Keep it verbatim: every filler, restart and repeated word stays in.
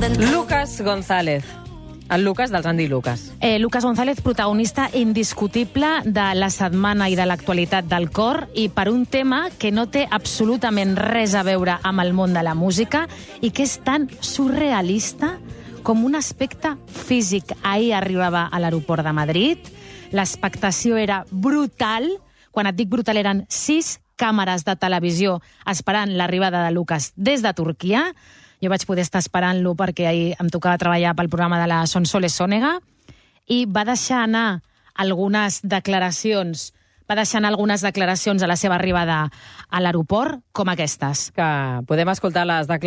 Lucas González. El Lucas dels Andy Lucas. Eh, Lucas González, protagonista indiscutible de la setmana i de l'actualitat del cor, i per un tema que no té absolutament res a veure amb el món de la música i que és tan surrealista com un aspecte físic. Ahir arribava a l'aeroport de Madrid, l'expectació era brutal. Quan et dic brutal, eren sis càmeres de televisió esperant l'arribada de Lucas des de Turquia. Jo vaig poder estar esperant-lo perquè ahir em tocava treballar pel programa de la Sonsoles Sónega, i va deixar anar algunes declaracions, va deixar anar algunes declaracions a la seva arribada a l'aeroport, com aquestes. Que podem escoltar les declaracions